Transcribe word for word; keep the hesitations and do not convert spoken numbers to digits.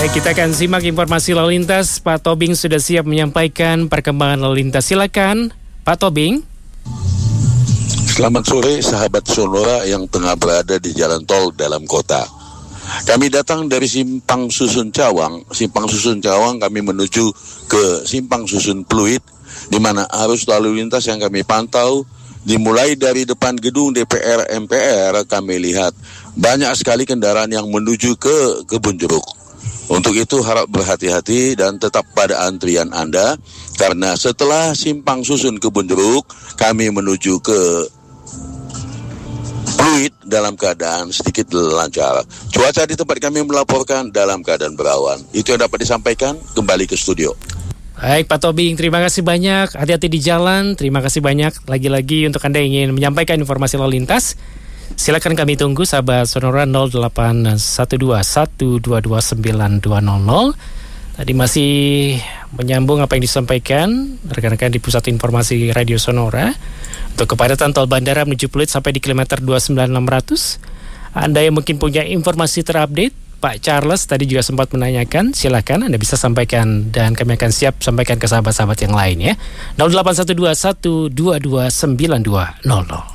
Baik, kita akan simak informasi lalu lintas. Pak Tobing sudah siap menyampaikan perkembangan lalu lintas. Silakan, Pak Tobing. Selamat sore sahabat Sonora yang tengah berada di jalan tol dalam kota. Kami datang dari Simpang Susun Cawang. Simpang Susun Cawang kami menuju ke Simpang Susun Pluit, di mana arus lalu lintas yang kami pantau dimulai dari depan gedung D P R M P R. Kami lihat banyak sekali kendaraan yang menuju ke Kebun Jeruk. Untuk itu harap berhati-hati dan tetap pada antrian Anda, karena setelah Simpang Susun Kebun Jeruk kami menuju ke Pluit dalam keadaan sedikit lancar. Cuaca di tempat kami melaporkan dalam keadaan berawan. Itu yang dapat disampaikan. Kembali ke studio. Baik, Pak Tobing, terima kasih banyak. Hati-hati di jalan. Terima kasih banyak lagi-lagi untuk Anda ingin menyampaikan informasi lalu lintas. Silakan kami tunggu sahabat Sonora nol delapan satu dua satu dua dua sembilan dua nol nol. Tadi masih menyambung apa yang disampaikan rekan-rekan di Pusat Informasi Radio Sonora. Untuk kepadatan tol bandara menuju Pluit sampai di kilometer dua puluh sembilan enam ratus. Anda yang mungkin punya informasi terupdate, Pak Charles tadi juga sempat menanyakan, silakan Anda bisa sampaikan dan kami akan siap sampaikan ke sahabat-sahabat yang lain ya. nol delapan satu dua satu dua dua sembilan dua nol nol.